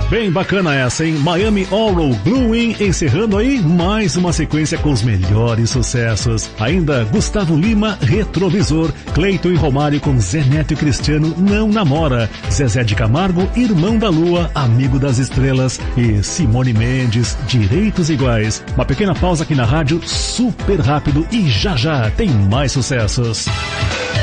Bem bacana essa, hein? Miami Oral Gluing, encerrando aí mais uma sequência com os melhores sucessos. Ainda Gustavo Lima, Retrovisor, Cleiton e Romário com Zé Neto e Cristiano, Não Namora, Zezé de Camargo, Irmão da Lua, Amigo das Estrelas e Simone Mendes, Direitos Iguais. Uma pequena pausa aqui na rádio, super rápido e já já tem mais sucessos.